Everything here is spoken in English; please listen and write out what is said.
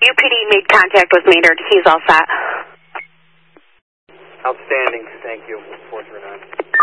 UPD made contact with Maynard. He's all set. Outstanding. Thank you. 439.